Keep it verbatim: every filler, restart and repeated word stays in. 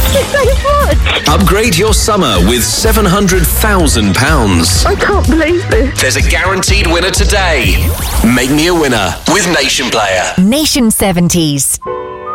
Thank you so much. Upgrade your summer with seven hundred thousand pounds. I can't believe this. There's a guaranteed winner today. Make me a winner with Nation Player. Nation seventies.